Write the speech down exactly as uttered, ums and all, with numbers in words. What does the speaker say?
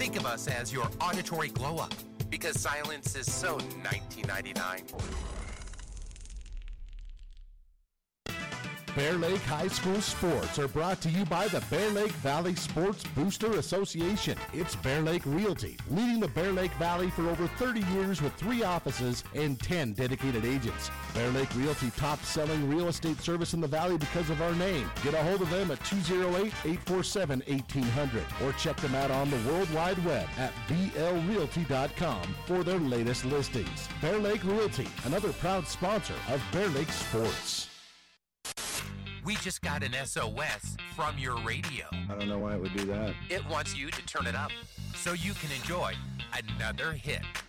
Think of us as your auditory glow-up, because silence is so nineteen ninety-nine. Bear Lake High School sports are brought to you by the Bear Lake Valley Sports Booster Association. It's Bear Lake Realty, leading the Bear Lake Valley for over thirty years with three offices and ten dedicated agents. Bear Lake Realty, top-selling real estate service in the valley because of our name. Get a hold of them at two oh eight, eight four seven, one eight hundred or check them out on the World Wide Web at b l realty dot com for their latest listings. Bear Lake Realty, another proud sponsor of Bear Lake Sports. We just got an S O S from your radio. I don't know why it would do that. It wants you to turn it up so you can enjoy another hit.